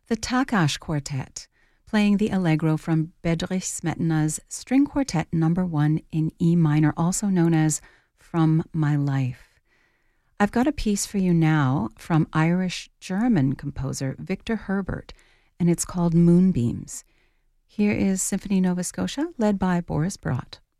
The Takash Quartet, playing the Allegro from Bedřich Smetana's String Quartet No. 1 in E minor, also known as From My Life. I've got a piece for you now from Irish-German composer Victor Herbert, and it's called Moonbeams. Here is Symphony Nova Scotia, led by Boris Brott.